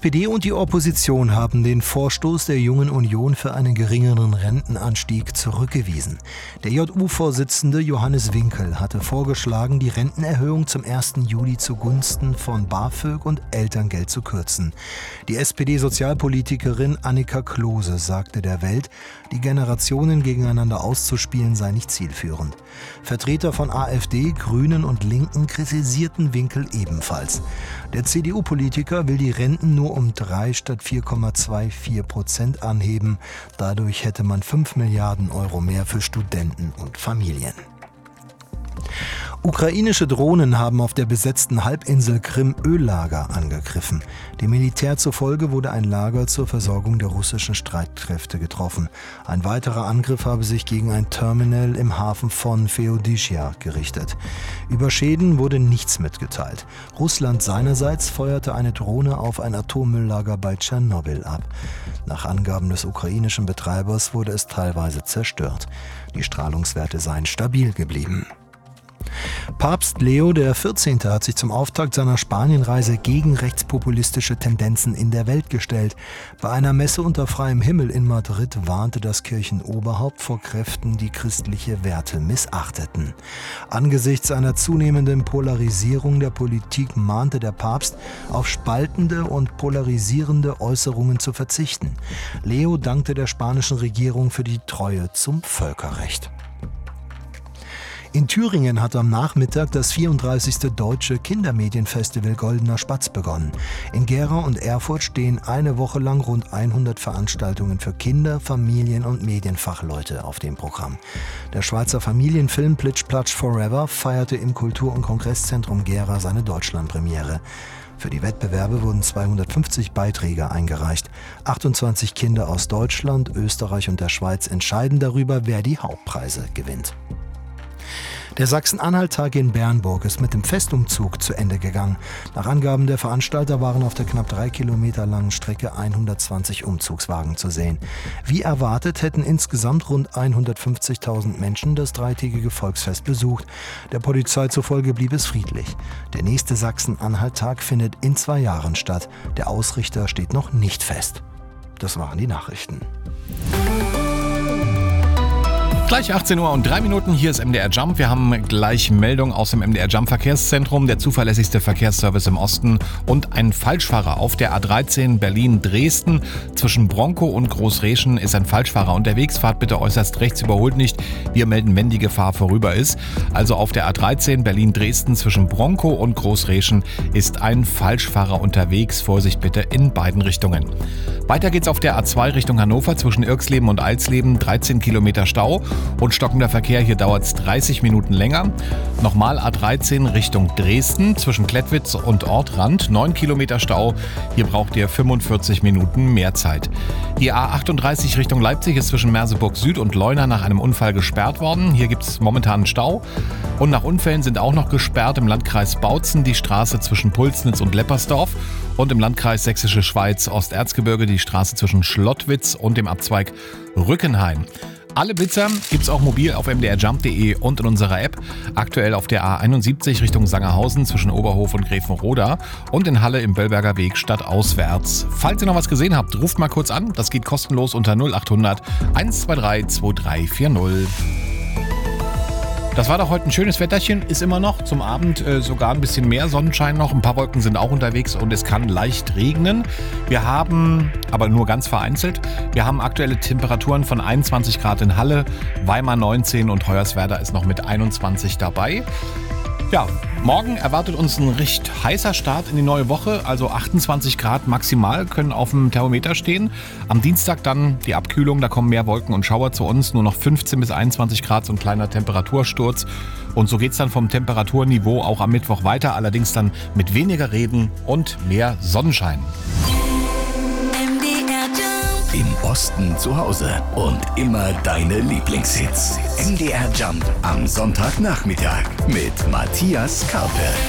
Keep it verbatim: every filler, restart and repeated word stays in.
P D und die Opposition haben den Vorstoß der Jungen Union für einen geringeren Rentenanstieg zurückgewiesen. Der J U-Vorsitzende Johannes Winkel hatte vorgeschlagen, die Rentenerhöhung zum ersten Juli zugunsten von BAföG und Elterngeld zu kürzen. Die S P D-Sozialpolitikerin Annika Klose sagte der Welt, die Generationen gegeneinander auszuspielen sei nicht zielführend. Vertreter von AfD, Grünen und Linken kritisierten Winkel ebenfalls. Der C D U-Politiker will die Renten nur um drei statt vier Komma vierundzwanzig Prozent anheben. Dadurch hätte man fünf Milliarden Euro mehr für Studenten und Familien. Ukrainische Drohnen haben auf der besetzten Halbinsel Krim Öllager angegriffen. Dem Militär zufolge wurde ein Lager zur Versorgung der russischen Streitkräfte getroffen. Ein weiterer Angriff habe sich gegen ein Terminal im Hafen von Feodyschja gerichtet. Über Schäden wurde nichts mitgeteilt. Russland seinerseits feuerte eine Drohne auf ein Atommülllager bei Tschernobyl ab. Nach Angaben des ukrainischen Betreibers wurde es teilweise zerstört. Die Strahlungswerte seien stabil geblieben. Papst Leo der vierzehnte. hat sich zum Auftakt seiner Spanienreise gegen rechtspopulistische Tendenzen in der Welt gestellt. Bei einer Messe unter freiem Himmel in Madrid warnte das Kirchenoberhaupt vor Kräften, die christliche Werte missachteten. Angesichts einer zunehmenden Polarisierung der Politik mahnte der Papst, auf spaltende und polarisierende Äußerungen zu verzichten. Leo dankte der spanischen Regierung für die Treue zum Völkerrecht. In Thüringen hat am Nachmittag das vierunddreißigste Deutsche Kindermedienfestival Goldener Spatz begonnen. In Gera und Erfurt stehen eine Woche lang rund hundert Veranstaltungen für Kinder, Familien und Medienfachleute auf dem Programm. Der Schweizer Familienfilm Plitsch Platsch Forever feierte im Kultur- und Kongresszentrum Gera seine Deutschlandpremiere. Für die Wettbewerbe wurden zweihundertfünfzig Beiträge eingereicht. achtundzwanzig Kinder aus Deutschland, Österreich und der Schweiz entscheiden darüber, wer die Hauptpreise gewinnt. Der Sachsen-Anhalt-Tag in Bernburg ist mit dem Festumzug zu Ende gegangen. Nach Angaben der Veranstalter waren auf der knapp drei Kilometer langen Strecke hundertzwanzig Umzugswagen zu sehen. Wie erwartet hätten insgesamt rund hundertfünfzigtausend Menschen das dreitägige Volksfest besucht. Der Polizei zufolge blieb es friedlich. Der nächste Sachsen-Anhalt-Tag findet in zwei Jahren statt. Der Ausrichter steht noch nicht fest. Das waren die Nachrichten. Gleich achtzehn Uhr und drei Minuten, hier ist M D R Jump. Wir haben gleich Meldung aus dem M D R Jump Verkehrszentrum, der zuverlässigste Verkehrsservice im Osten, und ein Falschfahrer auf der A dreizehn Berlin-Dresden. Zwischen Bronkow und Großreschen ist ein Falschfahrer unterwegs. Fahrt bitte äußerst rechts, überholt nicht. Wir melden, wenn die Gefahr vorüber ist. Also auf der A dreizehn Berlin-Dresden zwischen Bronkow und Großreschen ist ein Falschfahrer unterwegs. Vorsicht bitte in beiden Richtungen. Weiter geht's auf der A zwei Richtung Hannover zwischen Irxleben und Eilsleben. dreizehn Kilometer Stau. Und stockender Verkehr, hier dauert es dreißig Minuten länger. Nochmal A dreizehn Richtung Dresden zwischen Klettwitz und Ortrand, neun Kilometer Stau. Hier braucht ihr fünfundvierzig Minuten mehr Zeit. Die A achtunddreißig Richtung Leipzig ist zwischen Merseburg Süd und Leuna nach einem Unfall gesperrt worden. Hier gibt es momentan Stau. Und nach Unfällen sind auch noch gesperrt im Landkreis Bautzen die Straße zwischen Pulsnitz und Leppersdorf und im Landkreis Sächsische Schweiz Osterzgebirge die Straße zwischen Schlottwitz und dem Abzweig Rückenhain. Alle Blitzer gibt's auch mobil auf m d r jump punkt d e und in unserer App. Aktuell auf der A einundsiebzig Richtung Sangerhausen zwischen Oberhof und Gräfenroda und in Halle im Böllberger Weg stadtauswärts. Falls ihr noch was gesehen habt, ruft mal kurz an. Das geht kostenlos unter null achthundert hundertzweiundzwanzig zweiunddreißig vierzig. Das war doch heute ein schönes Wetterchen, ist immer noch. Zum Abend äh, sogar ein bisschen mehr Sonnenschein noch. Ein paar Wolken sind auch unterwegs und es kann leicht regnen. Wir haben, aber nur ganz vereinzelt, wir haben aktuelle Temperaturen von einundzwanzig Grad in Halle, Weimar neunzehn und Hoyerswerda ist noch mit einundzwanzig dabei. Ja, morgen erwartet uns ein recht heißer Start in die neue Woche, also achtundzwanzig Grad maximal können auf dem Thermometer stehen. Am Dienstag dann die Abkühlung, da kommen mehr Wolken und Schauer zu uns, nur noch fünfzehn bis einundzwanzig Grad, so ein kleiner Temperatursturz. Und so geht's dann vom Temperaturniveau auch am Mittwoch weiter, allerdings dann mit weniger Regen und mehr Sonnenschein. Im Osten zu Hause und immer deine Lieblingshits. M D R Jump am Sonntagnachmittag mit Matthias Karpe.